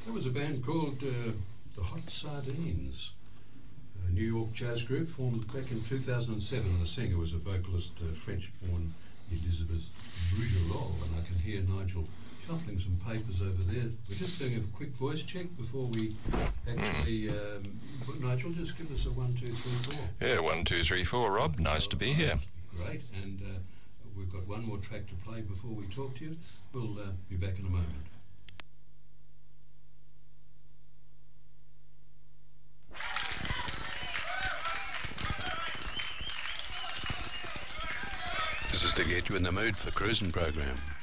That was a band called the Hot Sardines, a New York jazz group formed back in 2007, and the singer was a vocalist, French-born Elizabeth Brugerol, and I can hear Nigel shuffling some papers over there. We're just doing a quick voice check before we actually... Nigel, just give us a 1, 2, 3, 4. Yeah, 1, 2, 3, 4, Rob. Nice to be here. Great, and we've got one more track to play before we talk to you. We'll be back in a moment. This is to get you in the mood for cruising program.